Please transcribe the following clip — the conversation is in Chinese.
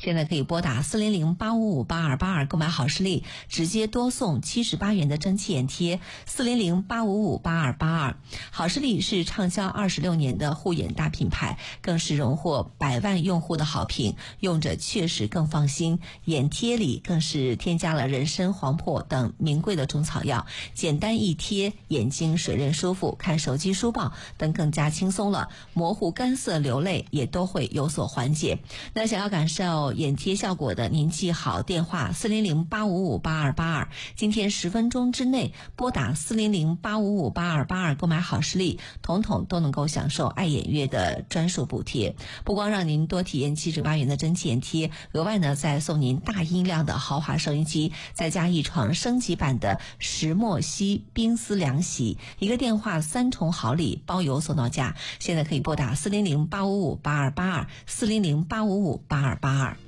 现在可以拨打400-855-8282购买好视力，直接多送78元的蒸汽眼贴，400-855-8282。好视力是畅销26年的护眼大品牌，更是荣获100万用户的好评，用着确实更放心。眼贴里更是添加了人参、黄柏等名贵的中草药，简单一贴，眼睛水润舒服，看手机、书报等更加轻松了，模糊、干涩、流泪也都会有所缓解。那想要感受眼贴效果的，您记好电话400-855-8282，今天10分钟之内拨打400-855-8282购买好视力，统统都能够享受爱眼月的专属补贴。不光让您多体验78元的蒸汽眼贴，额外呢再送您大音量的豪华收音机，再加一床升级版的石墨烯冰丝凉席，一个电话3重好礼，包邮送到家。现在可以拨打400-855-8282，400-855-8282。